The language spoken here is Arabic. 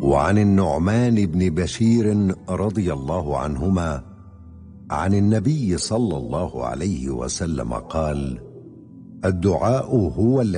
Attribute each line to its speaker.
Speaker 1: وعن النعمان بن بشير رضي الله عنهما عن النبي صلى الله عليه وسلم قال: الدعاء هو